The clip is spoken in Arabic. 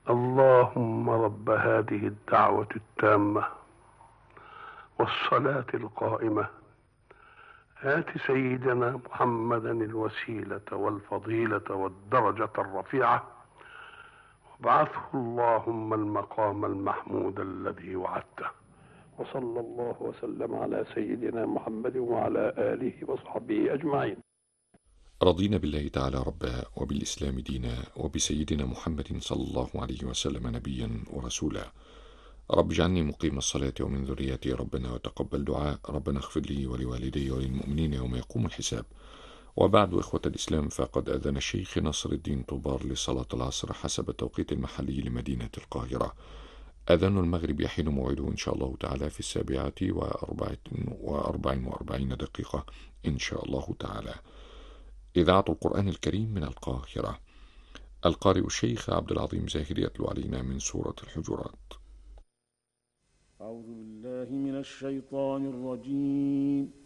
اللهم رب هذه الدعوة التامة والصلاة القائمة آت سيدنا محمدا الوسيلة والفضيلة والدرجة الرفيعة وابعثه اللهم المقام المحمود الذي وعدته. وصلى الله وسلم على سيدنا محمد وعلى آله وصحبه أجمعين. رضينا بالله تعالى ربا وبالإسلام دينا وبسيدنا محمد صلى الله عليه وسلم نبيا ورسولا. رب اجعلني مقيم الصلاة ومن ذريتي ربنا وتقبل دعاء ربنا اغفر لي ولوالدي وللمؤمنين يوم يقوم الحساب. وبعد إخوة الإسلام، فقد أذن الشيخ نصر الدين طوبار لصلاة العصر حسب التوقيت المحلي لمدينة القاهرة. أذان المغرب يحين موعده إن شاء الله تعالى في 7:44 دقيقة إن شاء الله تعالى. إذاعة القرآن الكريم من القاهرة. القارئ الشيخ عبد العظيم زاهر يتلو علينا من سورة الحجرات. أعوذ بالله من الشيطان الرجيم.